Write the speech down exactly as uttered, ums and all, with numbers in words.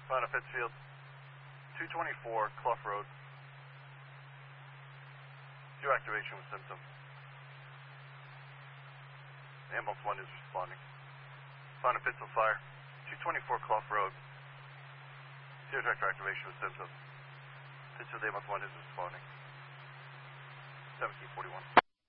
Found a Pittsfield, two twenty-four Clough Road. Due activation with symptoms. Ambulance one is responding. Found a Pittsfield fire, two twenty-four Clough Road. Due director activation with symptoms. Pittsfield ambulance one is responding. seventeen forty-one.